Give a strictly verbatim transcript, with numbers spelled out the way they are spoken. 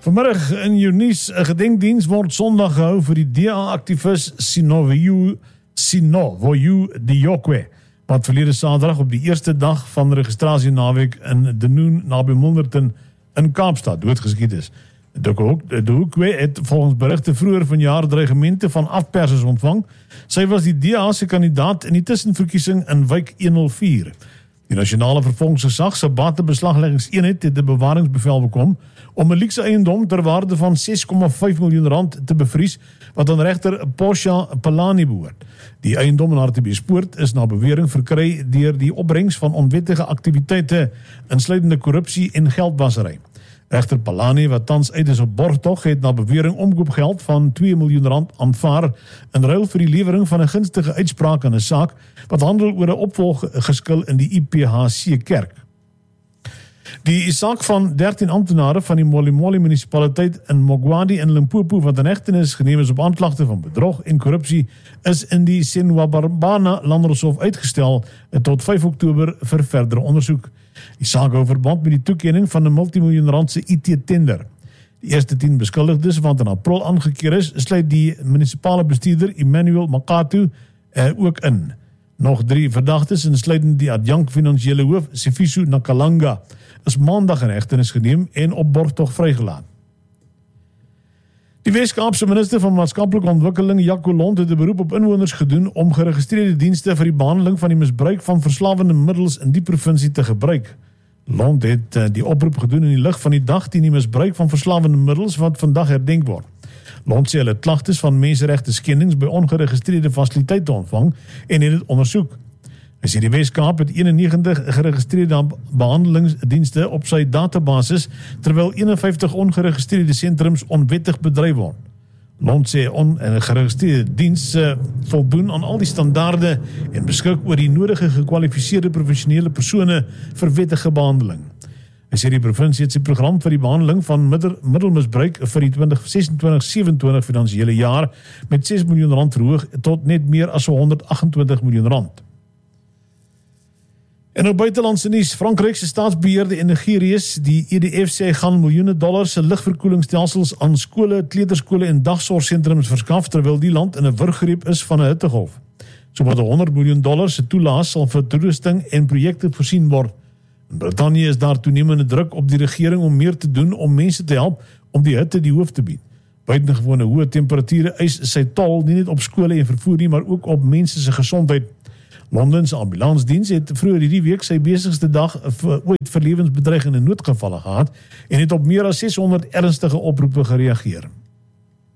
Vanmiddag in Eunice, 'n gedenkdiens word Sondag gehou vir die D A-aktivis Sinovoyu Sinovoyu Diokwe, wat verlede Saterdag op die eerste dag van registrasie naweek in Denoon naby Milnerton in Kaapstad doodgeskiet is. Diokwe het volgens berigte vroeër vanjaar dreigemente van afpersers ontvang. Sy was die D A se kandidaat in die tussenverkiesing in wijk honderdvier. Die nasionale vervolgingsgesag se batebeslagleggingseenheid het 'n bewaringsbevel bekom om 'n luukse eiendom ter waarde van ses komma vyf miljoen rand te bevries wat aan regter Posha Palani behoort. Die eiendom in Hartbeespoort is na bewering verkry deur die opbrengs van onwettige aktiwiteite insluitende korrupsie en geldwasery. Regter Palani, wat tans uit is op borgtog, het na bewering omkoopgeld van twee miljoen rand aanvaar in ruil vir die lewering van 'n gunstige uitspraak in 'n saak wat handel oor 'n opvolggeskil in die I P H C kerk. Die saak van dertien amptenare van die Molimoli munisipaliteit in Mogwadi in Limpopo wat in hegtenis geneem is op aanklagte van bedrog en korrupsie is in die Senwabarbana Landdroshof uitgestel tot vyf Oktober vir verdere ondersoek. Die saak hou verband met die toekenning van 'n multimiljoen randse I T-tender. Die eerste tien beskuldigdes wat in April aangekeer is, sluit die munisipale bestuurder Emmanuel Makatu eh, ook in. Nog drie verdagtes, insluitend die adjunkt finansiële hoof Sifiso Nakalanga, is maandag in hegtenis geneem en op borgtog vrygelaat. Die Wes-Kaapse minister van maatskaplike ontwikkeling, Jaco Lont, het 'n beroep op inwoners gedoen om geregistreerde dienste vir die behandeling van die misbruik van verslawende middels in die provinsie te gebruik. Lont het die oproep gedoen in die lig van die dag teen die misbruik van verslawende middels wat vandag herdenk word. Lont sê hulle klagtes van menseregte skendings by ongeregistreerde fasiliteite ontvang en het dit ondersoek. Hy sê die Wes-Kaap het eenennegentig geregistreerde behandelingsdienste op sy databasis, terwyl eenenvyftig ongeregistreerde sentrums onwettig bedryf word. Lont sê on- en geregistreerde dienste voldoen aan al die standaarde en beskik oor die nodige gekwalifiseerde professionele persone vir wettige behandeling. Hy sê die provinsie het sy program vir die behandeling van middel, middelmisbruik vir die twintig sesentwintig sewenentwintig finansiële jaar met ses miljoen rand verhoog tot net meer as honderdagentwintig miljoen rand. En op buitelandse nuus, Frankryk se staatsbeheerde energiereus, die E D F sê gaan miljoene dollars se ligverkoelingsstelsels aan skole, kleuterskole en dagsorgsentrums verskaf terwyl die land in 'n wurggreep is van 'n hittegolf. Sowat honderd miljoen dollars se toelaas sal vir toerusting en projekte voorsien word. In Brittanje is daar toenemende druk op die regering om meer te doen om mense te help om die hitte die hoof te bied. Buitengewone hoë temperature eis sy tol nie net op skole en vervoer nie, maar ook op mense se gesondheid. Londen se ambulansdiens het vroeër hierdie week sy besigste dag vir, ooit vir lewensbedreigende noodgevalle gehad en het op meer as seshonderd ernstige oproepe gereageer.